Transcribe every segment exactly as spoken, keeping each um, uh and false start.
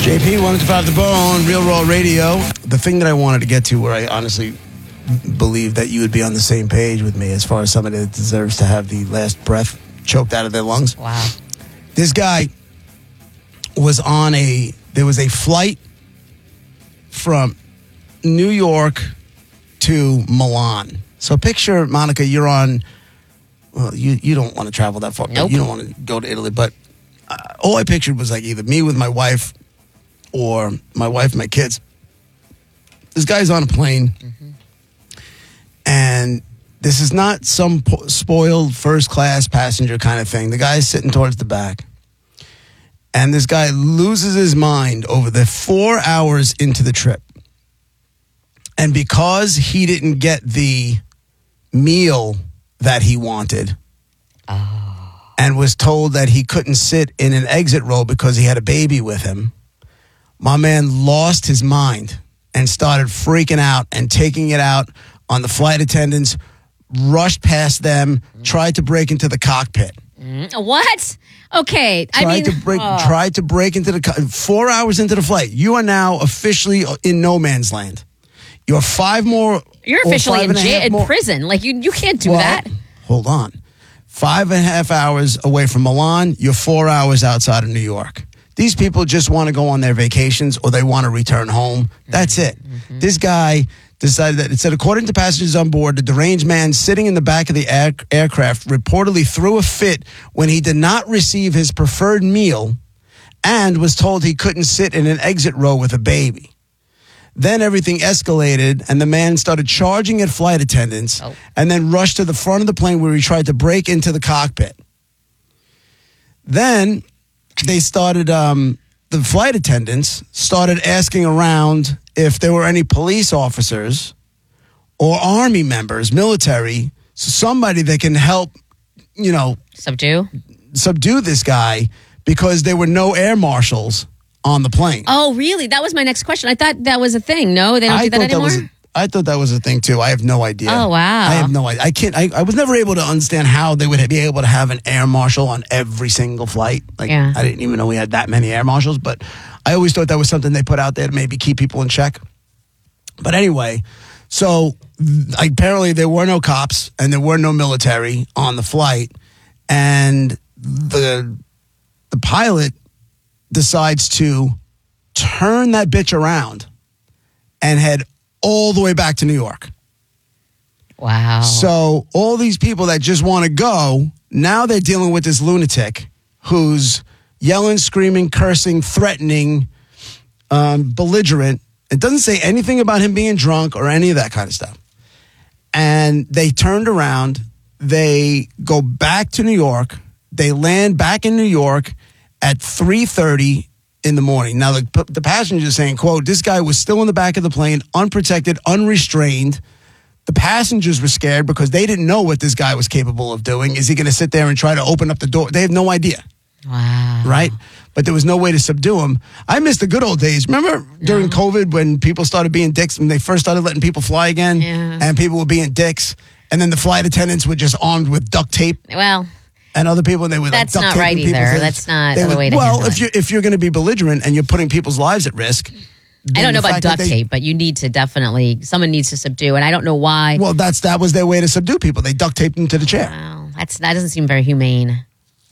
J P, one to five the bone, Real Raw Radio. The thing that I wanted to get to, where I honestly believe that you would be on the same page with me as far as somebody that deserves to have the last breath choked out of their lungs. Wow. This guy was on a, there was a flight from New York to Milan. So picture, Monica, you're on, well, you, you don't want to travel that far. Nope. You don't want to go to Italy, but uh, all I pictured was like either me with my wife or my wife and my kids. This guy's on a plane, mm-hmm. and this is not some po- spoiled first-class passenger kind of thing. The guy's sitting towards the back, and this guy loses his mind over the four hours into the trip. And because he didn't get the meal that he wanted, oh. and was told that he couldn't sit in an exit row because he had a baby with him, my man lost his mind and started freaking out and taking it out on the flight attendants, rushed past them, mm. tried to break into the cockpit. Mm. What? Okay. Tried I mean, to break, oh. tried to break into the co- four hours into the flight. You are now officially in no man's land. You're five more. You're officially in, jail, in more, prison. Like you, you can't do well, that. Hold on. Five and a half hours away from Milan. You're four hours outside of New York. These people just want to go on their vacations or they want to return home. That's it. Mm-hmm. This guy decided that it said, according to passengers on board, the deranged man sitting in the back of the air- aircraft reportedly threw a fit when he did not receive his preferred meal and was told he couldn't sit in an exit row with a baby. Then everything escalated, and the man started charging at flight attendants oh. and then rushed to the front of the plane where he tried to break into the cockpit. Then they started, um, the flight attendants started asking around if there were any police officers or army members, military, somebody that can help, you know, subdue subdue this guy, because there were no air marshals on the plane. Oh, really? That was my next question. I thought that was a thing. No, they don't I do that anymore? That was a, I thought that was a thing, too. I have no idea. Oh, wow. I have no idea. I can't. I, I was never able to understand how they would be able to have an air marshal on every single flight. Like, yeah. I didn't even know we had that many air marshals, but I always thought that was something they put out there to maybe keep people in check. But anyway, so apparently there were no cops and there were no military on the flight, and the the pilot decides to turn that bitch around and head all the way back to New York. Wow. So all these people that just want to go, now they're dealing with this lunatic who's yelling, screaming, cursing, threatening, um, belligerent. It doesn't say anything about him being drunk or any of that kind of stuff. And they turned around. They go back to New York. They land back in New York at three thirty in the morning. Now, the, the passenger is saying, quote, this guy was still in the back of the plane, unprotected, unrestrained. The passengers were scared because they didn't know what this guy was capable of doing. Is he going to sit there and try to open up the door? They have no idea. Wow. Right? But there was no way to subdue him. I miss the good old days. Remember during no. COVID when people started being dicks, when they first started letting people fly again, yeah. and people were being dicks, and then the flight attendants were just armed with duct tape? Well... And other people, they would That's like, not right either. That's not the would, way to well, handle if it. you if you're going to be belligerent and you're putting people's lives at risk, I don't know about duct they, tape, but you need to definitely someone needs to subdue, and I don't know why. Well, that's that was their way to subdue people. They duct taped them to the chair. Wow, that's that doesn't seem very humane.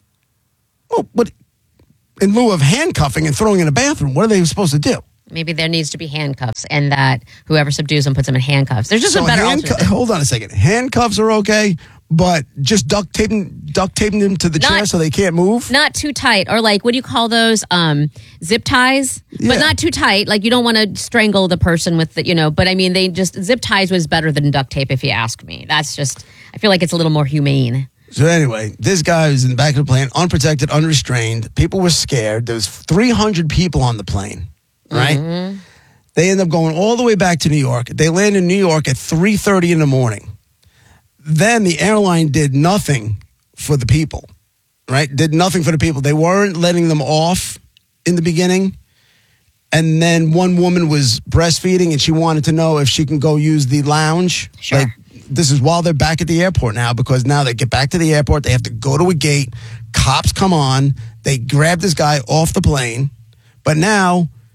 Well, but in lieu of handcuffing and throwing in a bathroom, what are they supposed to do? Maybe there needs to be handcuffs, and that whoever subdues them puts them in handcuffs. There's just so a better handcu- alternative. Hold on a second. Handcuffs are okay, but just duct taping, duct taping them to the not, chair so they can't move? Not too tight. Or like, what do you call those? Um, zip ties? Yeah. But not too tight. Like, you don't want to strangle the person with the, you know, but I mean, they just, zip ties was better than duct tape, if you ask me. That's just, I feel like it's a little more humane. So anyway, this guy was in the back of the plane, unprotected, unrestrained. People were scared. There was three hundred people on the plane, right? Mm-hmm. They end up going all the way back to New York. They land in New York at three thirty in the morning. Then the airline did nothing for the people, right? Did nothing for the people. They weren't letting them off in the beginning. And then one woman was breastfeeding and she wanted to know if she can go use the lounge. Sure. Like, this is while they're back at the airport now, because now they get back to the airport. They have to go to a gate. Cops come on. They grab this guy off the plane. But now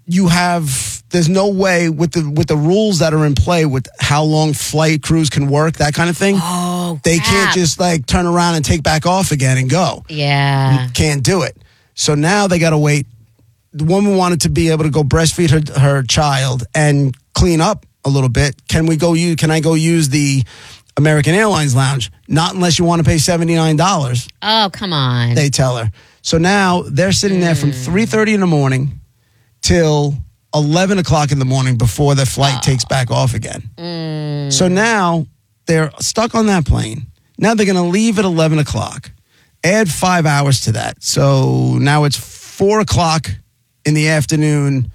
you have there's no way with the with the rules that are in play with how long flight crews can work, that kind of thing. Oh, they crap. can't just like turn around and take back off again and go. Yeah. You can't do it. So now they got to wait. The woman wanted to be able to go breastfeed her her child and clean up a little bit. Can we go use? Can I go use the American Airlines lounge? Not unless you want to pay seventy-nine dollars. Oh, come on. They tell her. So now they're sitting there from three thirty in the morning till eleven o'clock in the morning before the flight oh. takes back off again. Mm. So now they're stuck on that plane. Now they're going to leave at eleven o'clock. Add five hours to that. So now it's four o'clock in the afternoon,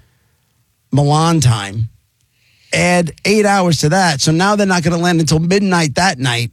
Milan time. Add eight hours to that. So now they're not going to land until midnight that night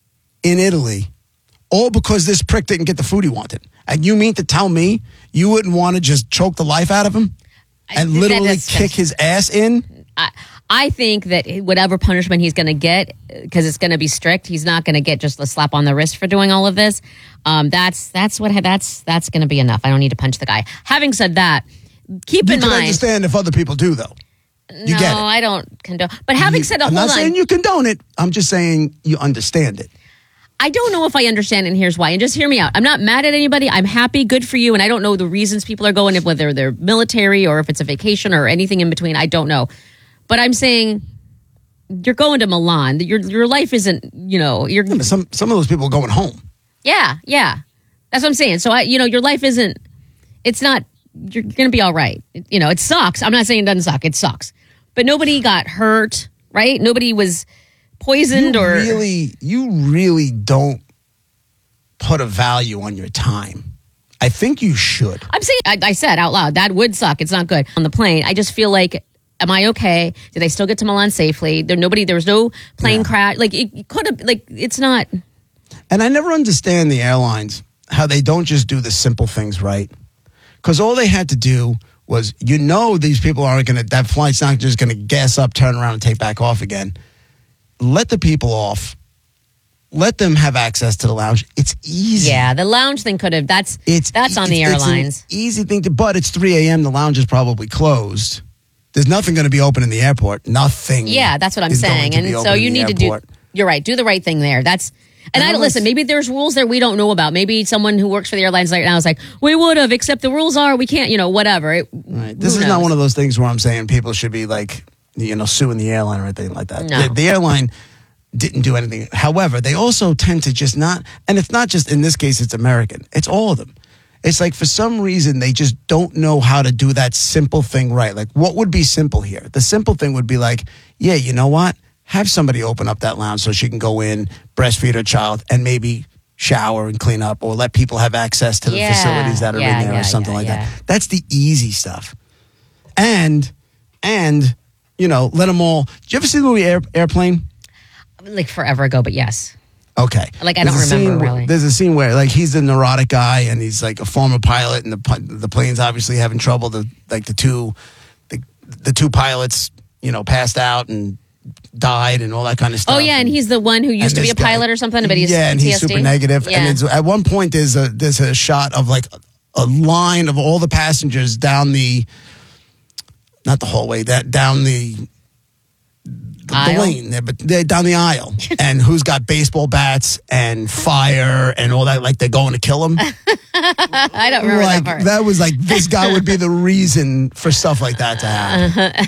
in Italy. All because this prick didn't get the food he wanted. And you mean to tell me you wouldn't want to just choke the life out of him and I, literally that's, kick his ass in? I, I think that whatever punishment he's going to get, because it's going to be strict, he's not going to get just a slap on the wrist for doing all of this. Um, that's that's what that's that's going to be enough. I don't need to punch the guy. Having said that, keep you in can mind. understand if other people do, though. You no, get it. I don't condone. But having you, said that, I'm hold not on. saying you condone it. I'm just saying you understand it. I don't know if I understand, and here's why. And just hear me out. I'm not mad at anybody. I'm happy. Good for you. And I don't know the reasons people are going, if whether they're military or if it's a vacation or anything in between. I don't know. But I'm saying you're going to Milan. Your your life isn't, you know, you're. Yeah, but some some of those people are going home. Yeah, yeah. That's what I'm saying. So I, you know, your life isn't. It's not. You're going to be all right. You know, it sucks. I'm not saying it doesn't suck. It sucks. But nobody got hurt, right? Nobody was poisoned you or really you really don't put a value on your time. I think you should. I'm saying I, I said out loud that would suck. It's not good on the plane. I just feel like, am I okay? Did they still get to Milan safely? There nobody. There was no plane Yeah. crash. Like it could have. Like it's not. And I never understand the airlines how they don't just do the simple things right. Because all they had to do was, you know, these people aren't going to, that flight's not just going to gas up, turn around, and take back off again. Let the people off. Let them have access to the lounge. It's easy. Yeah, the lounge thing could have. That's It's that's on the it's- it's an airlines. easy thing to, but it's three a.m. The lounge is probably closed. There's nothing going to be open in the airport. Nothing. Yeah, that's what I'm is going saying. to And be so open in you the need to do. airport. You're right. Do the right thing there. That's. And And I let's- listen. Maybe there's rules there we don't know about. Maybe someone who works for the airlines right now is like, we would have, except the rules are we can't. You know, whatever. It, Right. This is not one of those things where I'm saying people should be like, you know, suing the airline or anything like that. No. The, the airline didn't do anything. However, they also tend to just not, and it's not just in this case, it's American. It's all of them. It's like for some reason they just don't know how to do that simple thing right. Like what would be simple here? The simple thing would be like, yeah, you know what? Have somebody open up that lounge so she can go in, breastfeed her child, and maybe shower and clean up, or let people have access to the Yeah, facilities that are yeah, in there yeah, or something yeah, like yeah. that. That's the easy stuff. And, and, you know, let them all. Did you ever see the movie Air, Airplane? like forever ago, but yes. Okay. Like, I There's don't a scene remember, where- really. There's a scene where, like, he's the neurotic guy, and he's like a former pilot, and the pi- the plane's obviously having trouble. The like the two, the, the two pilots, you know, passed out and died, and all that kind of stuff. Oh yeah, and he's the one who used And to be this a guy- pilot or something, but he's yeah, and P T he's S D. super negative. Yeah. And it's, at one point, there's a there's a shot of like a line of all the passengers down the, not the hallway, that down the. The, the Aisle? lane there, but they're down the aisle, and who's got baseball bats and fire and all that? Like they're going to kill him. I don't remember like that part. that was like this guy would be the reason for stuff like that to happen.